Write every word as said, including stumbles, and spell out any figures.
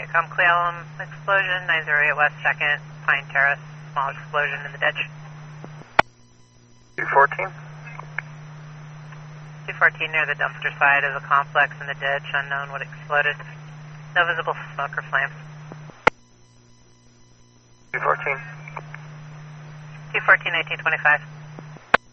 Intercom Clealum, explosion, nine zero eight West second, Pine Terrace, small explosion in the ditch. two fourteen? two fourteen near the dumpster side of the complex in the ditch, unknown what exploded. No visible smoke or flames. two fourteen? two fourteen, nineteen twenty-five.